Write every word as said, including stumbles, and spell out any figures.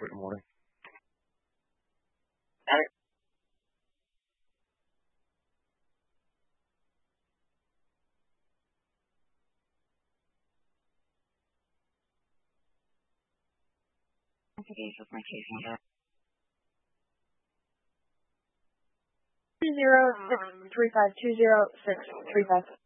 for the morning. With my case number. Two zero three five two zero six three five.